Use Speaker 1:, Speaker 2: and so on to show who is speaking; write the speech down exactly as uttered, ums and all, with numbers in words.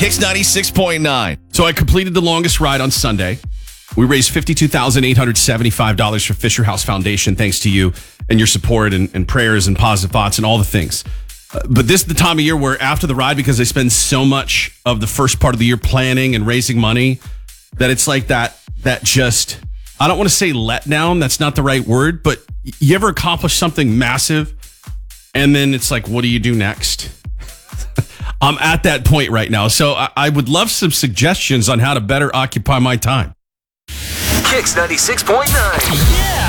Speaker 1: Kicks ninety-six point nine.
Speaker 2: So I completed the longest ride on Sunday. We raised fifty-two thousand eight hundred seventy-five dollars for Fisher House Foundation, thanks to you and your support and, and prayers and positive thoughts and all the things. Uh, but this is the time of year where after the ride, because I spend so much of the first part of the year planning and raising money, that it's like that, that just, I don't want to say letdown. That's not the right word, but you ever accomplish something massive and then it's like, what do you do next? I'm at that point right now. So I, I would love some suggestions on how to better occupy my time.
Speaker 3: Kicks ninety-six point nine.
Speaker 1: Yeah.